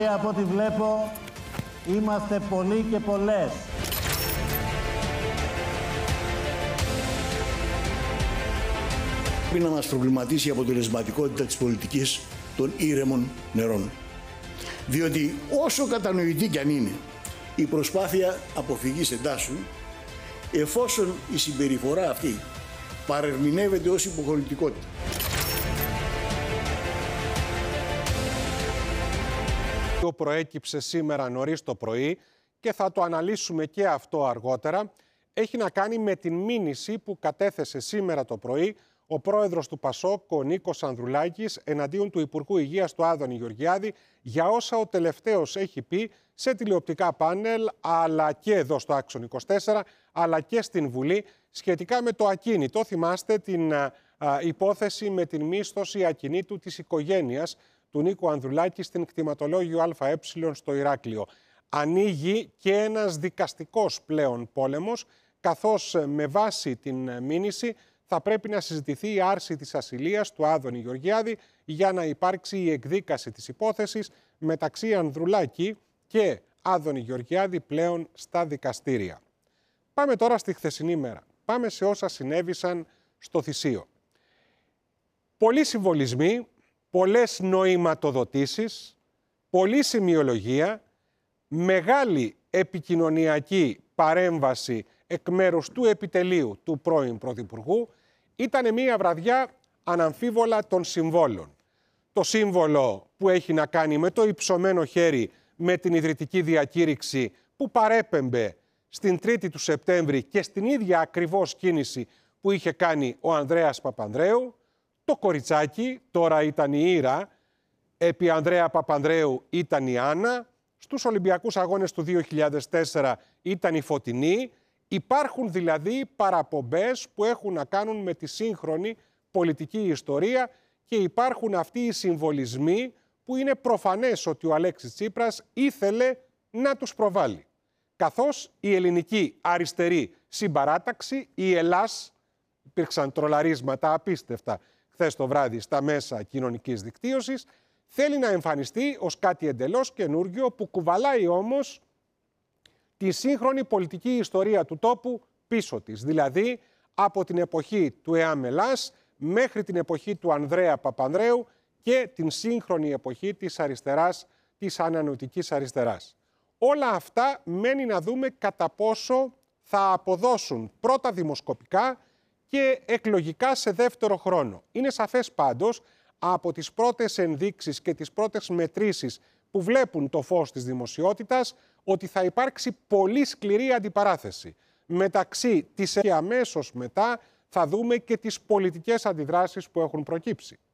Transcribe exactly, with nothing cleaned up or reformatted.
Από ό,τι βλέπω, είμαστε πολλοί και πολλές. Πρέπει να μας προβληματίσει η αποτελεσματικότητα της πολιτικής των ήρεμων νερών. Διότι όσο κατανοητή κι αν είναι η προσπάθεια αποφυγής εντάσσεων, εφόσον η συμπεριφορά αυτή παρερμηνεύεται ως υποχωρητικότητα. Προέκυψε σήμερα νωρίς το πρωί και θα το αναλύσουμε και αυτό αργότερα. Έχει να κάνει με την μήνυση που κατέθεσε σήμερα το πρωί ο πρόεδρος του Πασόκ, ο Νίκος Ανδρουλάκης, εναντίον του Υπουργού Υγείας του Άδωνη Γεωργιάδη για όσα ο τελευταίος έχει πει σε τηλεοπτικά πάνελ, αλλά και εδώ στο Άξον είκοσι τέσσερα, αλλά και στην Βουλή, σχετικά με το ακίνητο. Θυμάστε την α, α, υπόθεση με την μίσθωση ακινήτου της οικογένειας του Νίκου Ανδρουλάκη στην κτηματολόγιο ΑΕ στο Ηράκλειο. Ανοίγει και ένας δικαστικός πλέον πόλεμος, καθώς με βάση την μήνυση θα πρέπει να συζητηθεί η άρση της ασυλίας του Άδωνη Γεωργιάδη για να υπάρξει η εκδίκαση της υπόθεσης μεταξύ Ανδρουλάκη και Άδωνη Γεωργιάδη πλέον στα δικαστήρια. Πάμε τώρα στη χθεσινή μέρα. Πάμε σε όσα συνέβησαν στο Θησείο. Πολλοί συμβολισμοί, πολλές νοηματοδοτήσεις, πολλή σημειολογία, μεγάλη επικοινωνιακή παρέμβαση εκ μέρους του επιτελείου του πρώην Πρωθυπουργού. Ήταν μια βραδιά αναμφίβολα των συμβόλων. Το σύμβολο που έχει να κάνει με το υψωμένο χέρι με την ιδρυτική διακήρυξη που παρέπεμπε στην τρίτη του Σεπτέμβρη και στην ίδια ακριβώς κίνηση που είχε κάνει ο Ανδρέας Παπανδρέου. Το κοριτσάκι, τώρα ήταν η Ήρα, επί Ανδρέα Παπανδρέου ήταν η Άννα, στους Ολυμπιακούς Αγώνες του δύο χιλιάδες τέσσερα ήταν η Φωτεινή. Υπάρχουν δηλαδή παραπομπές που έχουν να κάνουν με τη σύγχρονη πολιτική ιστορία και υπάρχουν αυτοί οι συμβολισμοί που είναι προφανές ότι ο Αλέξης Τσίπρας ήθελε να τους προβάλλει. Καθώς η ελληνική αριστερή συμπαράταξη, η Ελλάς, υπήρξαν τρολαρίσματα απίστευτα χθες το βράδυ στα μέσα κοινωνικής δικτύωσης, θέλει να εμφανιστεί ως κάτι εντελώς καινούργιο που κουβαλάει όμως τη σύγχρονη πολιτική ιστορία του τόπου πίσω της. Δηλαδή από την εποχή του ΕΑΜ Ελλάς μέχρι την εποχή του Ανδρέα Παπανδρέου και την σύγχρονη εποχή της αριστεράς, της ανανεωτικής αριστεράς. Όλα αυτά μένει να δούμε κατά πόσο θα αποδώσουν πρώτα δημοσκοπικά και εκλογικά σε δεύτερο χρόνο. Είναι σαφές πάντως από τις πρώτες ενδείξεις και τις πρώτες μετρήσεις που βλέπουν το φως της δημοσιότητας ότι θα υπάρξει πολύ σκληρή αντιπαράθεση. Μεταξύ της και αμέσως μετά θα δούμε και τις πολιτικές αντιδράσεις που έχουν προκύψει.